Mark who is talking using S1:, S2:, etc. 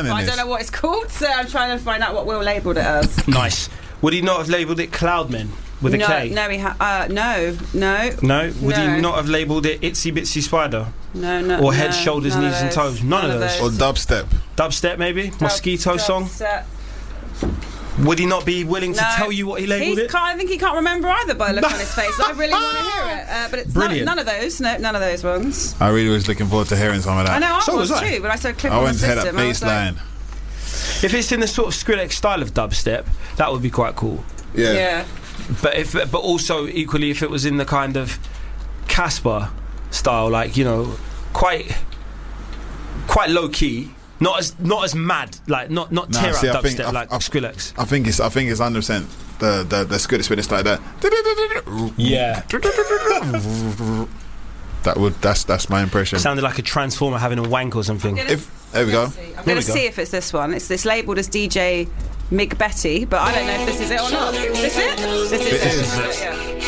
S1: I don't know what it's called, so I'm trying to find out what Will labelled it as.
S2: Nice. Would he not have labelled it Cloudmen with a K?
S1: No, no.
S2: No? Would he not have labelled it Itsy Bitsy Spider?
S1: No.
S2: Or Head, Shoulders, Knees and Toes? None of those.
S3: Or Dubstep.
S2: Dubstep, maybe? Mosquito song? Would he not be willing to tell you what he labelled it?
S1: I think he can't remember either by the look on his face. I really want to hear it. But it's none of those. No, none of those ones.
S3: I really was looking forward to hearing some of that.
S1: I know, I was too, but I started clicking on the system.
S3: I went to hear that bass line.
S2: If it's in the sort of Skrillex style of dubstep, that would be quite cool.
S1: Yeah.
S2: But also equally if it was in the kind of Casper style, like, you know, quite low key, not as mad, like not tear up dubstep like Skrillex.
S3: I think it's 100% the Skrillex when it's like that.
S2: Yeah.
S3: That's my impression.
S2: Sounded like a transformer having a wank or something.
S3: There we go.
S1: I'm going to see if it's this one. It's labelled as DJ Mig Betty, but I don't know if this is it or not. Is this it? This is it. Yeah.